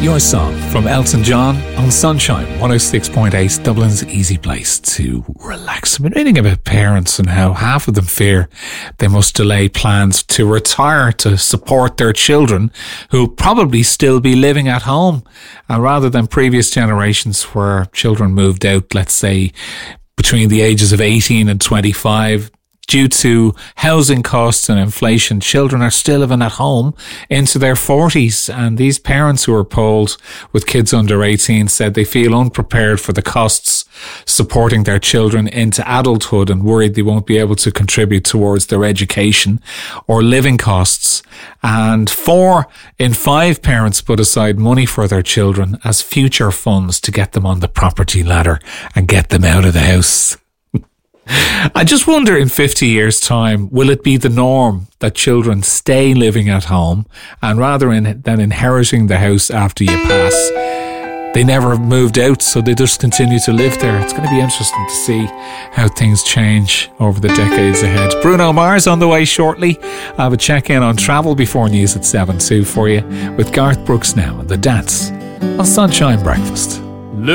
Your Song from Elton John on Sunshine 106.8, Dublin's easy place to relax. I've been reading about parents and how half of them fear they must delay plans to retire to support their children who probably still be living at home. And rather than previous generations where children moved out, let's say, between the ages of 18 and 25, due to housing costs and inflation, children are still living at home into their 40s. And these parents who were polled with kids under 18 said they feel unprepared for the costs supporting their children into adulthood and worried they won't be able to contribute towards their education or living costs. And 4 in 5 parents put aside money for their children as future funds to get them on the property ladder and get them out of the house. I just wonder, in 50 years' time, will it be the norm that children stay living at home and rather than inheriting the house after you pass, they never moved out, so they just continue to live there? It's going to be interesting to see how things change over the decades ahead. Bruno Mars on the way shortly. I have a check-in on travel before news at 7:02 for you with Garth Brooks now and The Dance on Sunshine Breakfast.